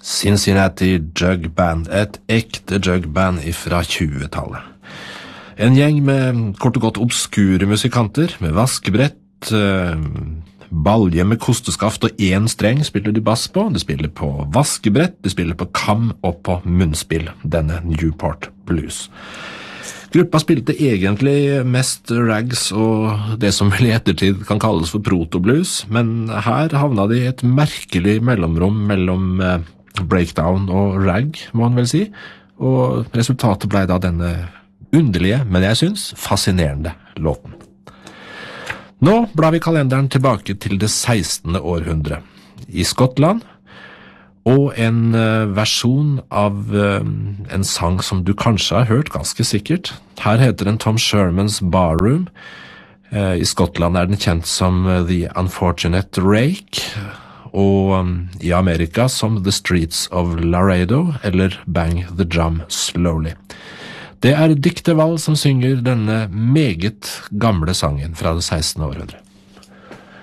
Cincinnati Jug Band, et ekte jug band fra 20-tallet. En gjeng med kort og godt obskure musikanter, med vaskebrett, balje med kosteskaft og en streng spiller de bass på. De spiller på vaskebrett, de spiller på kam og på munnspill, denne Newport Blues. Gruppa spilte egentlig mest rags og det som vel i ettertid kan kalles for protoblues, men her havna de i et merkelig mellomrom mellom breakdown og rag, må man vel si, og resultatet ble da denne underlige, men jeg synes fascinerende låten. Nå blar vi kalenderen tilbake til det 16. århundre. I Skottland, og en versjon av en sang som du kanskje har hørt ganske sikkert. Her heter den Tom Shermans Barroom. I Skottland den kjent som The Unfortunate Rake, og i Amerika som The Streets of Laredo, eller Bang the Drum Slowly. Det Dicte Wall som synger denne meget gamle sangen fra det 16. århundre.